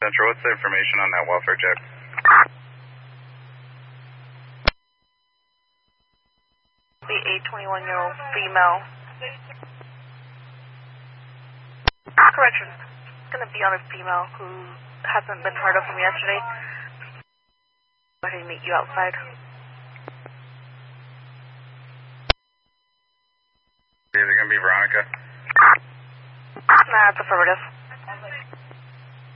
Central, what's the information on that welfare check? The 21-year-old female. Correction. It's going to be on a female who hasn't been heard of from yesterday. Go ahead and meet you outside. Is it going to be Veronica? Nah, it's affirmative.